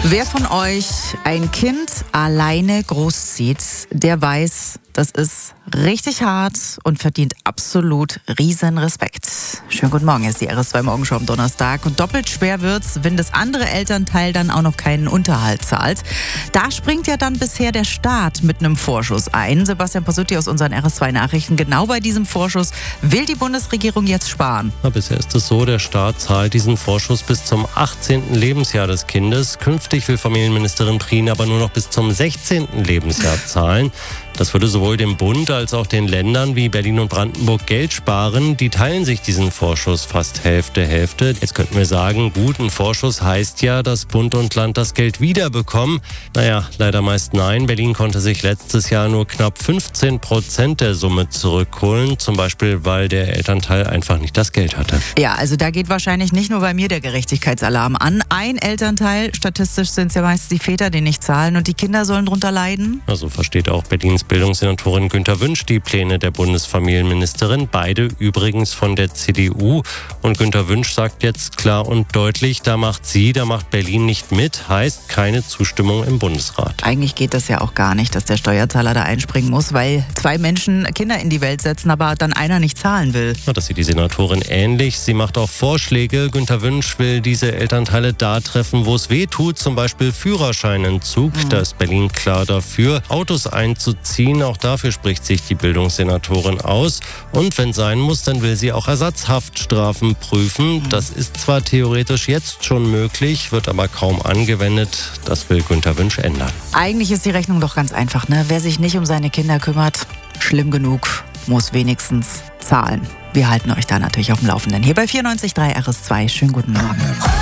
Wer von euch ein Kind alleine großzieht, der weiß, das ist richtig hart und verdient absolut riesen Respekt. Schönen guten Morgen, hier ist die RS2 Morgenshow am Donnerstag. Und doppelt schwer wird's, wenn das andere Elternteil dann auch noch keinen Unterhalt zahlt. Da springt ja dann bisher der Staat mit einem Vorschuss ein. Sebastian Pasutti aus unseren RS2 Nachrichten. Genau bei diesem Vorschuss will die Bundesregierung jetzt sparen. Bisher ist es so, der Staat zahlt diesen Vorschuss bis zum 18. Lebensjahr des Kindes. Künftig will Familienministerin Prien aber nur noch bis zum 16. Lebensjahr zahlen. Das würde sowohl dem Bund als auch den Ländern wie Berlin und Brandenburg Geld sparen. Die teilen sich diesen Vorschuss fast Hälfte. Jetzt könnten wir sagen, gut, ein Vorschuss heißt ja, dass Bund und Land das Geld wiederbekommen. Naja, leider meist nein. Berlin konnte sich letztes Jahr nur knapp 15% der Summe zurückholen. Zum Beispiel, weil der Elternteil einfach nicht das Geld hatte. Ja, also da geht wahrscheinlich nicht nur bei mir der Gerechtigkeitsalarm an. Ein Elternteil, statistisch sind es ja meist die Väter, die nicht zahlen und die Kinder sollen drunter leiden. Also versteht auch Berlins Bildungssenatorin Günther Wünsch die Pläne der Bundesfamilienministerin. Beide übrigens von der CDU. Und Günther Wünsch sagt jetzt klar und deutlich, da macht Berlin nicht mit. Heißt keine Zustimmung im Bundesrat. Eigentlich geht das ja auch gar nicht, dass der Steuerzahler da einspringen muss, weil zwei Menschen Kinder in die Welt setzen, aber dann einer nicht zahlen will. Das sieht die Senatorin ähnlich. Sie macht auch Vorschläge. Günther Wünsch will diese Elternteile da treffen, wo es weh tut. Zum Beispiel Führerscheinentzug. Da ist Berlin klar dafür. Autos einzuziehen. Auch dafür spricht sich die Bildungssenatorin aus. Und wenn sein muss, dann will sie auch Ersatzhaftstrafen prüfen. Das ist zwar theoretisch jetzt schon möglich, wird aber kaum angewendet. Das will Günther Wünsch ändern. Eigentlich ist die Rechnung doch ganz einfach, ne? Wer sich nicht um seine Kinder kümmert, schlimm genug, muss wenigstens zahlen. Wir halten euch da natürlich auf dem Laufenden. Hier bei 94.3 RS2. Schönen guten Morgen.